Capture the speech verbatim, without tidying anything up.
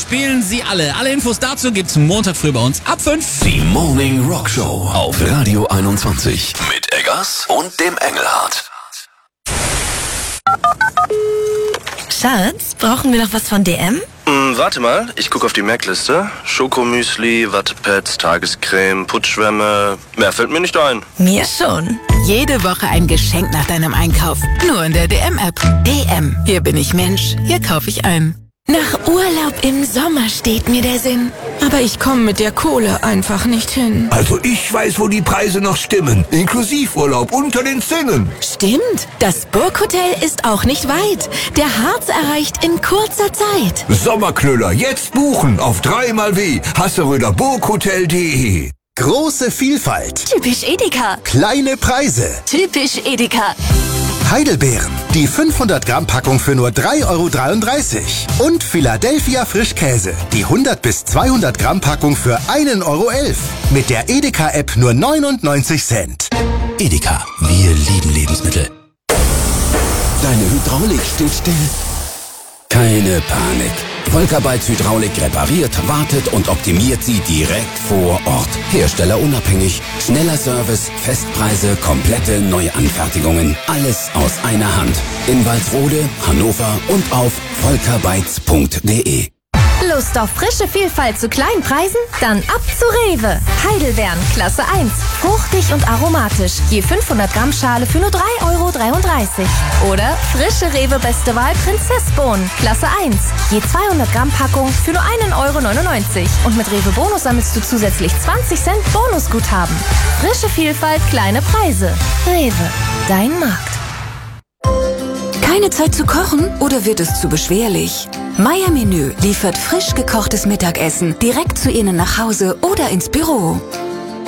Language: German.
spielen sie alle. Alle Infos dazu gibt's Montag früh bei uns ab fünf. Die Morning Rock Show auf Radio einundzwanzig mit Eggers und dem Engelhardt. Schatz, brauchen wir noch was von D M? Hm, warte mal, ich gucke auf die Merkliste. Schokomüsli, Wattepads, Tagescreme, Putschwämme. Mehr fällt mir nicht ein. Mir schon. Jede Woche ein Geschenk nach deinem Einkauf. Nur in der D M-App. D M. Hier bin ich Mensch. Hier kaufe ich ein. Nach Urlaub im Sommer steht mir der Sinn. Aber ich komme mit der Kohle einfach nicht hin. Also ich weiß, wo die Preise noch stimmen. Inklusivurlaub unter den Zinnen. Stimmt. Das Burghotel ist auch nicht weit. Der Harz erreicht in kurzer Zeit. Sommerknüller, jetzt buchen auf dreimal w hasseröder burghotel punkt de. Große Vielfalt. Typisch Edeka. Kleine Preise. Typisch Edeka. Heidelbeeren. Die fünfhundert Gramm Packung für nur drei Euro dreiunddreißig. Und Philadelphia Frischkäse. Die hundert bis zweihundert Gramm Packung für ein Euro elf. Mit der Edeka-App nur neunundneunzig Cent. Edeka, wir lieben Lebensmittel. Deine Hydraulik steht still. Keine Panik. Volkerbytes Hydraulik repariert, wartet und optimiert sie direkt vor Ort. Herstellerunabhängig, schneller Service, Festpreise, komplette Neuanfertigungen. Alles aus einer Hand. In Walsrode, Hannover und auf volkerbytes punkt de. Lust auf frische Vielfalt zu kleinen Preisen? Dann ab zu Rewe. Heidelbeeren, Klasse eins. Fruchtig und aromatisch. Je fünfhundert Gramm Schale für nur drei Euro dreiunddreißig. Oder frische Rewe Beste Wahl Prinzessbohnen, Klasse eins. Je zweihundert Gramm Packung für nur ein Euro neunundneunzig. Und mit Rewe Bonus sammelst du zusätzlich zwanzig Cent Bonusguthaben. Frische Vielfalt, kleine Preise. Rewe, dein Markt. Keine Zeit zu kochen oder wird es zu beschwerlich? Meier Menü liefert frisch gekochtes Mittagessen direkt zu Ihnen nach Hause oder ins Büro.